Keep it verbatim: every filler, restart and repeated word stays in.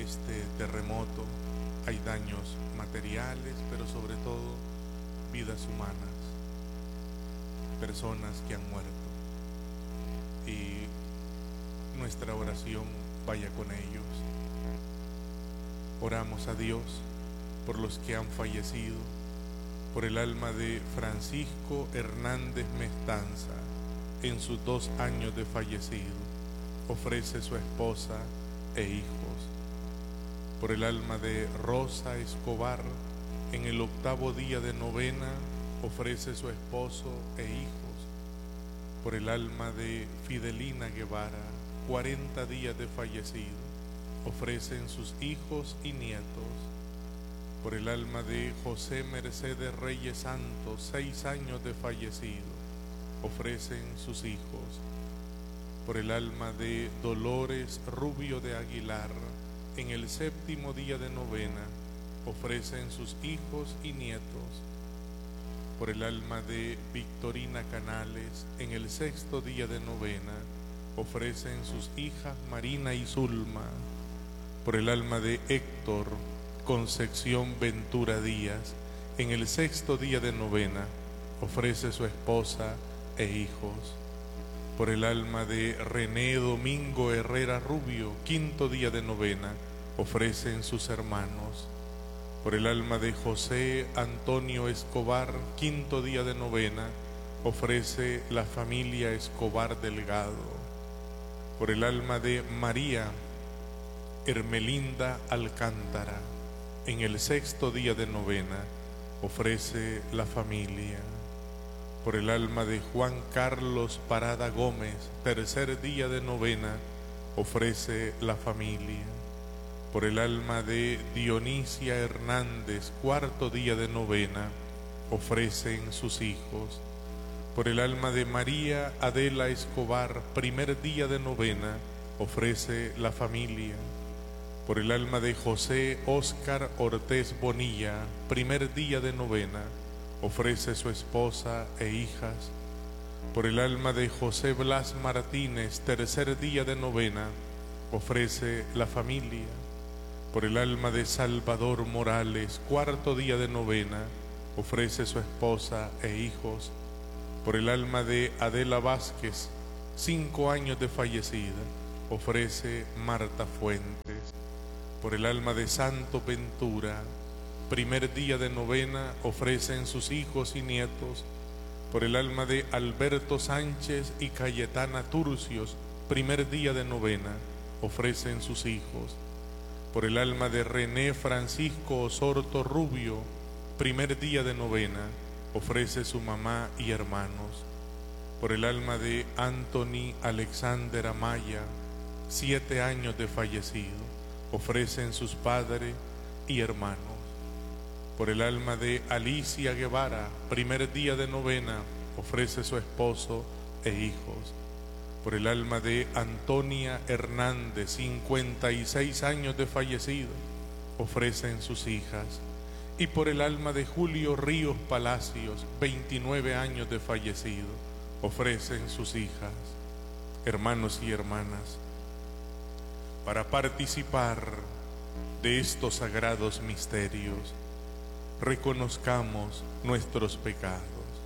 este terremoto hay daños materiales, pero sobre todo vidas humanas, personas que han muerto. Y nuestra oración vaya con ellos. Oramos a Dios por los que han fallecido, por el alma de Francisco Hernández Mestanza en sus dos años de fallecido. Ofrece su esposa e hijos. Por el alma de Rosa Escobar en el octavo día de novena. Ofrece su esposo e hijos. Por el alma de Fidelina Guevara, cuarenta días de fallecido. Ofrecen sus hijos y nietos. Por el alma de José Mercedes Reyes Santos, seis años de fallecido. Ofrecen sus hijos. Por el alma de Dolores Rubio de Aguilar, en el séptimo día de novena. Ofrecen sus hijos y nietos. Por el alma de Victorina Canales, en el sexto día de novena. Ofrecen sus hijas Marina y Zulma. Por el alma de Héctor Concepción Ventura Díaz, en el sexto día de novena. Ofrece su esposa e hijos. Por el alma de René Domingo Herrera Rubio, quinto día de novena. Ofrecen sus hermanos. Por el alma de José Antonio Escobar, quinto día de novena. Ofrece la familia Escobar Delgado. Por el alma de María Hermelinda Alcántara, en el sexto día de novena. Ofrece la familia. Por el alma de Juan Carlos Parada Gómez, tercer día de novena. Ofrece la familia. Por el alma de Dionisia Hernández, cuarto día de novena. Ofrecen sus hijos. Por el alma de María Adela Escobar, primer día de novena. Ofrece la familia. Por el alma de José Óscar Ortiz Bonilla, primer día de novena. Ofrece su esposa e hijas. Por el alma de José Blas Martínez, tercer día de novena. Ofrece la familia. Por el alma de Salvador Morales, cuarto día de novena. Ofrece su esposa e hijos. Por el alma de Adela Vázquez, cinco años de fallecida. Ofrece Marta Fuentes. Por el alma de Santo Ventura, primer día de novena. Ofrecen sus hijos y nietos. Por el alma de Alberto Sánchez y Cayetana Turcios, primer día de novena. Ofrecen sus hijos. Por el alma de René Francisco Osorto Rubio, primer día de novena. Ofrece su mamá y hermanos. Por el alma de Anthony Alexander Amaya, siete años de fallecido. Ofrecen sus padres y hermanos. Por el alma de Alicia Guevara, primer día de novena. Ofrece su esposo e hijos. Por el alma de Antonia Hernández, cincuenta y seis años de fallecido. Ofrecen sus hijas. Y por el alma de Julio Ríos Palacios, veintinueve años de fallecido. Ofrecen sus hijas. Hermanos y hermanas, para participar de estos sagrados misterios, reconozcamos nuestros pecados.